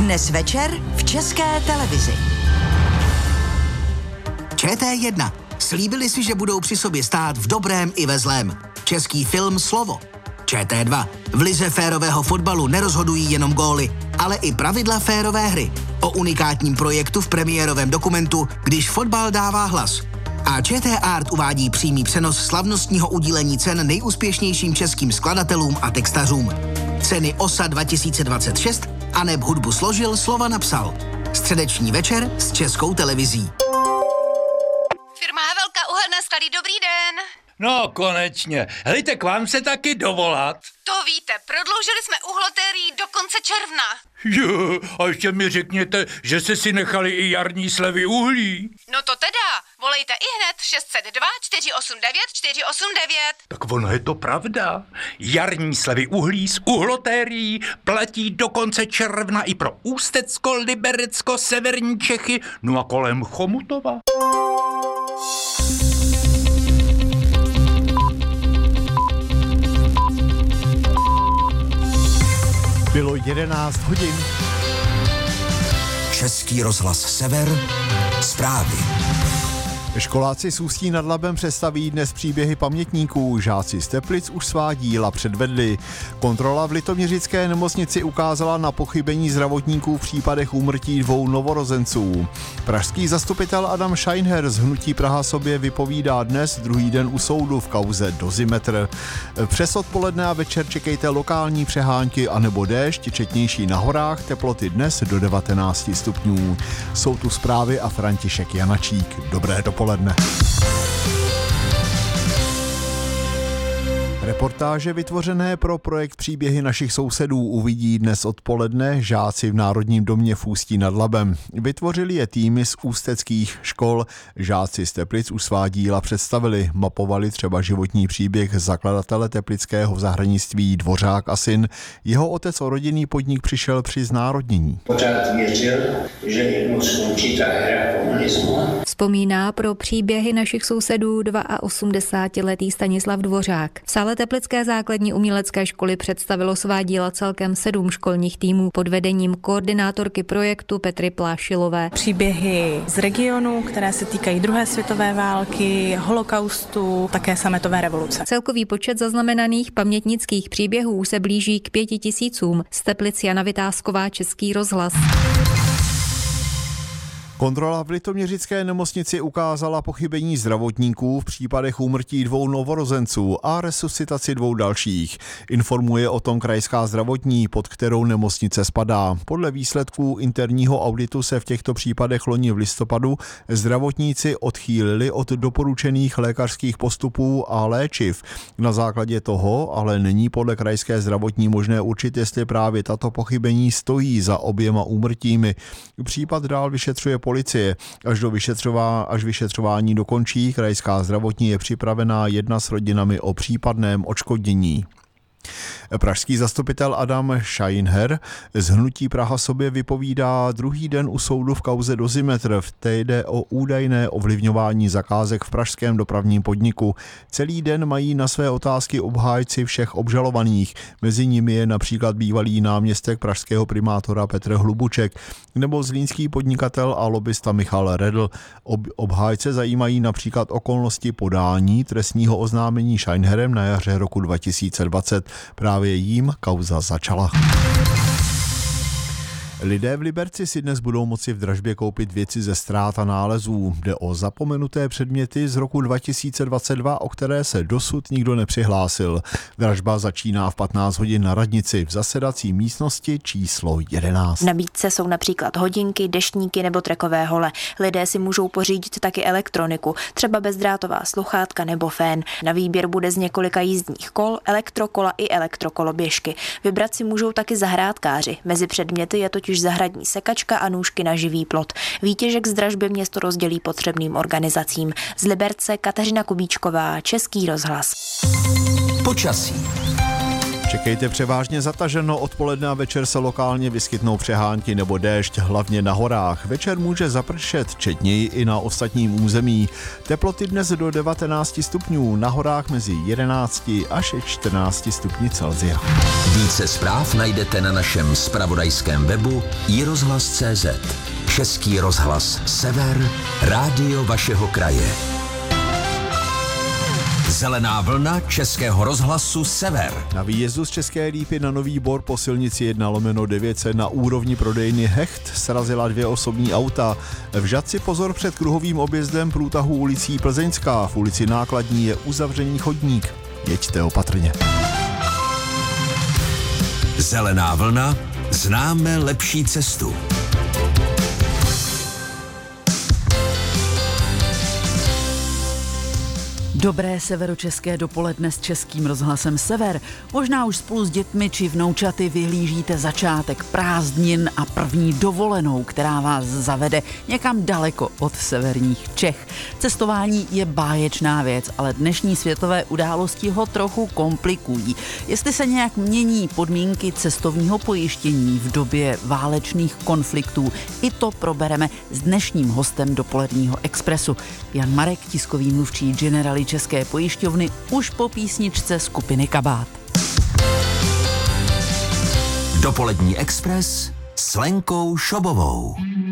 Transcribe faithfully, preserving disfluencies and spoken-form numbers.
Dnes večer v České televizi. Č T jedna. Slíbili si, že budou při sobě stát v dobrém i ve zlém. Český film Slovo. Č T dva. V lize férového fotbalu nerozhodují jenom góly, ale i pravidla férové hry. O unikátním projektu v premiérovém dokumentu Když fotbal dává hlas. A ČT Art uvádí přímý přenos slavnostního udílení cen nejúspěšnějším českým skladatelům a textařům. Ceny O S A dva tisíce dvacet šest a neb hudbu složil, slova napsal. Středeční večer s Českou televizí. Firma Havelka, uhelné sklady, dobrý den. No, konečně. Helejte, k vám se taky dovolat. To víte, prodloužili jsme uhlotérií do konce června. Jo, a ještě mi řekněte, že jste si nechali i jarní slevy uhlí. No to teda, volejte i hned šest set dva čtyři osm devět čtyři osm devět. Tak ono je to pravda. Jarní slevy uhlí z uhlotérií platí do konce června i pro Ústecko, Liberecko, severní Čechy, no a kolem Chomutova. Bylo jedenáct hodin. Český rozhlas Sever. Zprávy. Školáci z Ústí nad Labem představí dnes příběhy pamětníků. Žáci z Teplic už svá díla předvedli. Kontrola v litoměřické nemocnici ukázala na pochybení zdravotníků v případech úmrtí dvou novorozenců. Pražský zastupitel Adam Scheinher z hnutí Praha sobě vypovídá dnes druhý den u soudu v kauze Dozimetr. Přes odpoledne a večer čekejte lokální přehánky anebo déšť, četnější na horách, teploty dnes do devatenáct stupňů. Jsou tu zprávy a František Janačík. Dobré dopoledne. Reportáže vytvořené pro projekt Příběhy našich sousedů uvidí dnes odpoledne žáci v Národním domě v Ústí nad Labem. Vytvořili je týmy z ústeckých škol. Žáci z Teplic už svá díla představili. Mapovali třeba životní příběh zakladatele teplického v zahradnictví Dvořák a syn. Jeho otec o rodinný podnik přišel při znárodnění. Pořád věřil, že jednou skončí ta hra komunismu. Vzpomíná pro Příběhy našich sousedů osmdesátiletý Stanislav Dvořák. V sále Teplické základní umělecké školy představilo svá díla celkem sedm školních týmů pod vedením koordinátorky projektu Petry Plášilové. Příběhy z regionu, které se týkají druhé světové války, holokaustu, také sametové revoluce. Celkový počet zaznamenaných pamětnických příběhů se blíží k pěti tisícům. Z Teplic Jana Vytázková, Český rozhlas. Kontrola v litoměřické nemocnici ukázala pochybení zdravotníků v případech úmrtí dvou novorozenců a resuscitaci dvou dalších. Informuje o tom krajská zdravotní, pod kterou nemocnice spadá. Podle výsledků interního auditu se v těchto případech loni v listopadu zdravotníci odchýlili od doporučených lékařských postupů a léčiv. Na základě toho ale není podle krajské zdravotní možné určit, jestli právě tato pochybení stojí za oběma úmrtími. Případ dál vyšetřuje policie. Až do vyšetřová, až vyšetřování dokončí, krajská zdravotní je připravená jednat s rodinami o případném odškodnění. Pražský zastupitel Adam Scheinher z hnutí Praha sobě vypovídá druhý den u soudu v kauze Dozimetr. V té jde o údajné ovlivňování zakázek v pražském dopravním podniku. Celý den mají na své otázky obhájci všech obžalovaných. Mezi nimi je například bývalý náměstek pražského primátora Petr Hlubuček nebo zlínský podnikatel a lobista Michal Redl. Ob, obhájce zajímají například okolnosti podání trestního oznámení Scheinherem na jaře roku dva tisíce dvacet. Právě jím kauza začala. Lidé v Liberci si dnes budou moci v dražbě koupit věci ze ztrát a nálezů. Jde o zapomenuté předměty z roku dva tisíce dvacet dva, o které se dosud nikdo nepřihlásil. Dražba začíná v patnáct hodin na radnici v zasedací místnosti číslo jedenáct. V nabídce jsou například hodinky, deštníky nebo trekové hole. Lidé si můžou pořídit taky elektroniku, třeba bezdrátová sluchátka nebo fén. Na výběr bude z několika jízdních kol, elektrokola i elektrokoloběžky. Vybrat si můžou taky zahrádkáři. Mezi předměty je totiž zahradní sekačka a nůžky na živý plot. Výtěžek z dražby město rozdělí potřebným organizacím. Z Liberce Kateřina Kubíčková, Český rozhlas. Počasí. Čekejte převážně zataženo, odpoledne a večer se lokálně vyskytnou přehánky nebo déšť, hlavně na horách. Večer může zapršet, četněji i na ostatním území. Teploty dnes do devatenáct stupňů, na horách mezi jedenáct až čtrnáct stupni Celsia. Více zpráv najdete na našem zpravodajském webu i rozhlas tečka cé zet. Český rozhlas Sever, rádio vašeho kraje. Zelená vlna Českého rozhlasu Sever. Na výjezdu z České Lípy na Nový Bor po silnici jedna lomeno devět set na úrovni prodejny Hecht srazila dvě osobní auta. V Žatci pozor před kruhovým objezdem průtahu ulicí Plzeňská. V ulici Nákladní je uzavřený chodník. Jeďte opatrně. Zelená vlna, známe lepší cestu. Dobré severočeské dopoledne s Českým rozhlasem Sever. Možná už spolu s dětmi či vnoučaty vyhlížíte začátek prázdnin a první dovolenou, která vás zavede někam daleko od severních Čech. Cestování je báječná věc, ale dnešní světové události ho trochu komplikují. Jestli se nějak mění podmínky cestovního pojištění v době válečných konfliktů, i to probereme s dnešním hostem dopoledního Expressu. Jan Marek, tiskový mluvčí Generali České pojišťovny, už po písničce skupiny Kabát. Dopolední Express s Lenkou Šobovou.